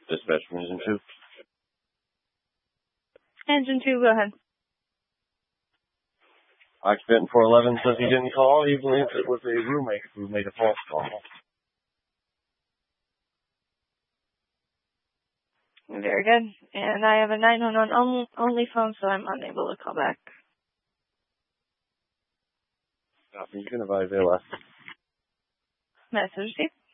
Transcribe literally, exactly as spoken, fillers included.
Dispatch from Engine two. Engine two, go ahead. Occupant four eleven says he didn't call. He believes it was a roommate who made a false call. Very good. And I have a nine one one on, only phone, so I'm unable to call back. You can advise A L S. Message received.